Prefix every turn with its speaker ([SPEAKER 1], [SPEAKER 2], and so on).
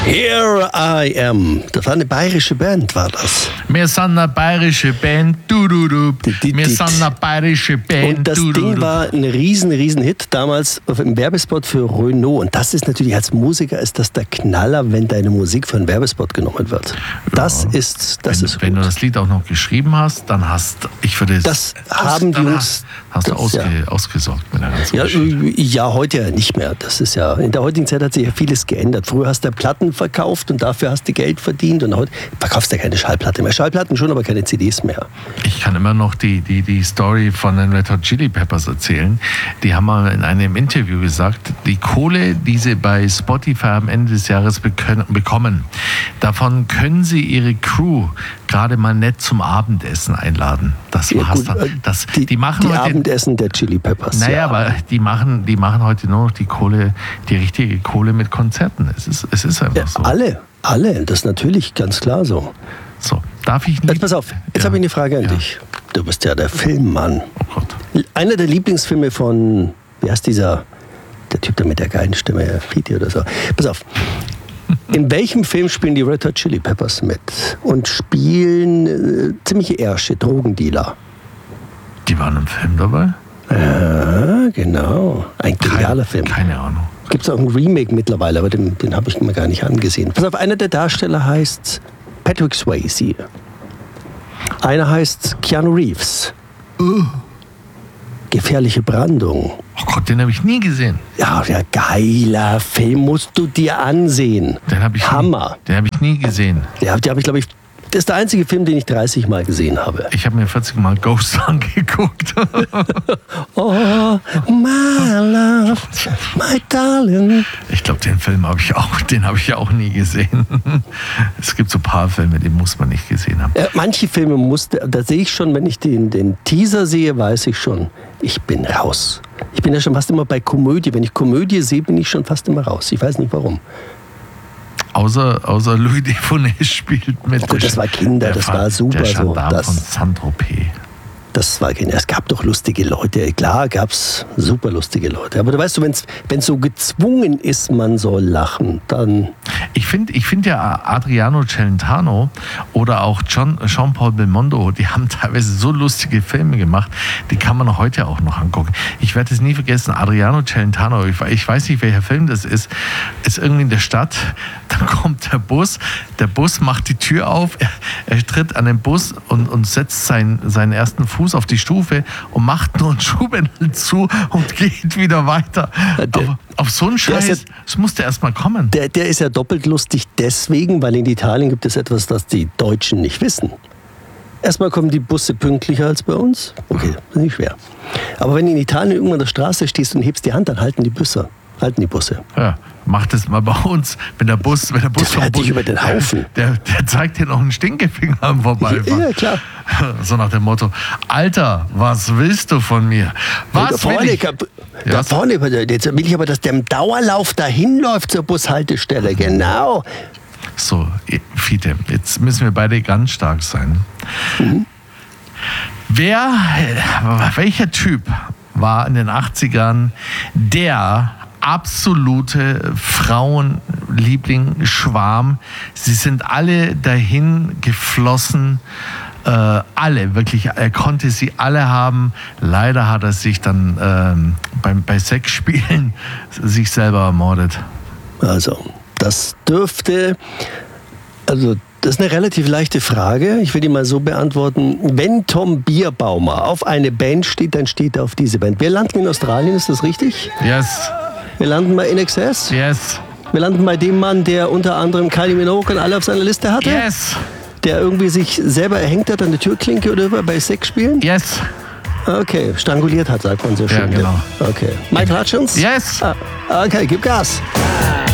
[SPEAKER 1] Here I Am. Das war eine bayerische Band, war das.
[SPEAKER 2] Wir sind eine bayerische Band. Wir sind eine bayerische Band.
[SPEAKER 1] Und das Ding war ein riesen Hit damals im Werbespot für Renault. Und das ist natürlich, als Musiker ist das der Knaller, wenn deine Musik für einen Werbespot genommen wird. Das ist gut.
[SPEAKER 2] Wenn du das Lied auch noch geschrieben hast, dann hast du ausgesorgt mit der ganzen Geschichte.
[SPEAKER 1] Ja, heute ja nicht mehr. Das ist ja, in der heutigen Zeit hat sich ja vieles geändert. Früher hast du Platten verkauft und dafür hast du Geld verdient. Und heute verkaufst du ja keine Schallplatte mehr. Schallplatten schon, aber keine CDs mehr.
[SPEAKER 2] Ich kann immer noch die Story von den Red Hot Chili Peppers erzählen. Die haben mal in einem Interview gesagt, die Kohle, die sie bei Spotify am Ende des Jahres bekommen, davon können sie ihre Crew gerade mal nett zum Abendessen einladen. Das war's dann. Die machen heute
[SPEAKER 1] Abendessen der Chili Peppers.
[SPEAKER 2] Naja, aber die machen heute nur noch die richtige Kohle mit Konzerten. Es ist einfach so.
[SPEAKER 1] Alle. Das ist natürlich ganz klar so.
[SPEAKER 2] So, darf ich nicht?
[SPEAKER 1] Jetzt pass auf, jetzt habe ich eine Frage an dich. Du bist ja der Filmmann.
[SPEAKER 2] Oh Gott.
[SPEAKER 1] Einer der Lieblingsfilme von, wie heißt der Typ da mit der geilen Stimme, Pete oder so. Pass auf. In welchem Film spielen die Red Hot Chili Peppers mit? Und spielen ziemliche Ärsche, Drogendealer.
[SPEAKER 2] Die waren im Film dabei?
[SPEAKER 1] Ja, genau. Ein genialer Film.
[SPEAKER 2] Keine Ahnung.
[SPEAKER 1] Gibt es auch ein Remake mittlerweile, aber den habe ich mir gar nicht angesehen. Pass auf, einer der Darsteller heißt Patrick Swayze. Einer heißt Keanu Reeves. Gefährliche Brandung.
[SPEAKER 2] Oh Gott, den habe ich nie gesehen.
[SPEAKER 1] Ja, der geiler Film, musst du dir ansehen. Hammer.
[SPEAKER 2] Den habe ich nie gesehen.
[SPEAKER 1] Die habe ich, glaube ich, das ist der einzige Film, den ich 30 Mal gesehen habe.
[SPEAKER 2] Ich habe mir 40 Mal Ghost angeguckt.
[SPEAKER 1] Oh, my love, my darling.
[SPEAKER 2] Ich glaube, den Film habe ich auch nie gesehen. Es gibt so ein paar Filme, die muss man nicht gesehen haben.
[SPEAKER 1] Manche Filme da sehe ich schon, wenn ich den Teaser sehe, weiß ich schon, ich bin raus. Ich bin ja schon fast immer bei Komödie. Wenn ich Komödie sehe, bin ich schon fast immer raus. Ich weiß nicht warum.
[SPEAKER 2] Außer Louis de Funès spielt mit.
[SPEAKER 1] Gut, das war Kinder, das war super.
[SPEAKER 2] Der Gendarm von Saint-Tropez.
[SPEAKER 1] Das war Kinder. Es gab doch lustige Leute. Klar gab es super lustige Leute. Aber du weißt, wenn so gezwungen ist, man soll lachen, dann...
[SPEAKER 2] Ich finde ja Adriano Celentano oder auch Jean-Paul Belmondo, die haben teilweise so lustige Filme gemacht, die kann man heute auch noch angucken. Ich werde es nie vergessen, Adriano Celentano, ich weiß nicht, welcher Film das ist irgendwie in der Stadt, dann kommt der Bus macht die Tür auf, er tritt an den Bus und setzt seinen ersten Fuß auf die Stufe und macht nur einen Schuhbändel zu und geht wieder weiter. Auf so einen Scheiß, das musste erst mal kommen.
[SPEAKER 1] Der ist ja doppelt lustig deswegen, weil in Italien gibt es etwas, das die Deutschen nicht wissen. Erstmal kommen die Busse pünktlicher als bei uns. Okay, das ist nicht schwer. Aber wenn du in Italien irgendwann an der Straße stehst und hebst die Hand, dann halten die Busse.
[SPEAKER 2] Ja, mach das mal bei uns. Wenn der Bus
[SPEAKER 1] fährt dich über den Haufen.
[SPEAKER 2] Der zeigt dir noch einen Stinkefinger am Vorbeifahren.
[SPEAKER 1] Ja, klar.
[SPEAKER 2] So nach dem Motto, Alter, was willst du von mir?
[SPEAKER 1] Da vorne, jetzt will ich aber, dass der im Dauerlauf dahin läuft zur Bushaltestelle. Genau.
[SPEAKER 2] So, Fiete, jetzt müssen wir beide ganz stark sein.
[SPEAKER 1] Mhm.
[SPEAKER 2] Welcher Typ war in den 80ern der absolute Frauenliebling, Schwarm? Sie sind alle dahin geflossen. Alle, wirklich, er konnte sie alle haben. Leider hat er sich dann bei Sexspielen sich selber ermordet.
[SPEAKER 1] Also, das ist eine relativ leichte Frage. Ich will die mal so beantworten. Wenn Tom Bierbaumer auf eine Band steht, dann steht er auf diese Band. Wir landen in Australien, ist das richtig?
[SPEAKER 2] Yes.
[SPEAKER 1] Wir landen bei INXS?
[SPEAKER 2] Yes.
[SPEAKER 1] Wir landen bei dem Mann, der unter anderem Kylie Minogue und alle auf seiner Liste hatte?
[SPEAKER 2] Yes.
[SPEAKER 1] Der irgendwie sich selber erhängt hat an der Türklinke oder bei Sexspielen?
[SPEAKER 2] Yes.
[SPEAKER 1] Okay, stranguliert hat, sagt man so schön.
[SPEAKER 2] Ja, genau.
[SPEAKER 1] Okay. Michael Hutchins?
[SPEAKER 2] Yes.
[SPEAKER 1] Okay, gib Gas.